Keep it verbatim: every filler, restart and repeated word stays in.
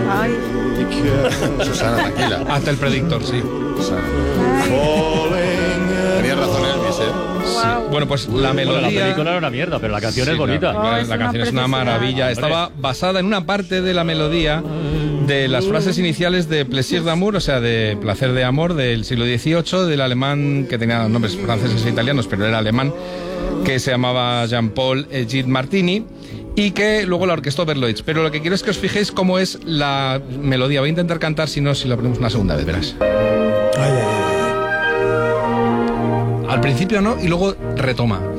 Ay. Susana, tranquila. Hasta el predictor, sí. Susana. Tenía razón Elvis, ¿eh? Sí. Bueno, pues la melodía... Bueno, la película era una mierda, pero la canción Sí, es bonita. La, Oh, la- es la una canción es una preciosidad. maravilla. Estaba Hombre. basada en una parte de la melodía de las frases iniciales de Plaisir d'amour, o sea, de placer de amor del siglo dieciocho, del alemán que tenía nombres franceses e italianos, pero era alemán, que se llamaba Jean-Paul Gilles Martini, y que luego la orquestó Berlioz. Pero lo que quiero es que os fijéis cómo es la melodía. Voy a intentar cantar, si no, si la ponemos una segunda vez, verás. Ay, ay, ay. Al principio no, y luego retoma.